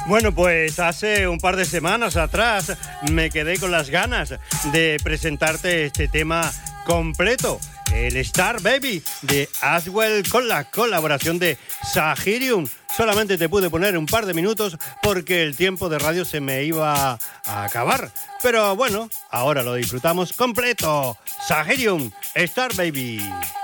Bueno, pues hace un par de semanas atrás me quedé con las ganas de presentarte este tema completo, el Star Baby de Aswell con la colaboración de Sahirium. Solamente te pude poner un par de minutos porque el tiempo de radio se me iba a acabar. Pero bueno, ahora lo disfrutamos completo. Sahirium, Star Baby.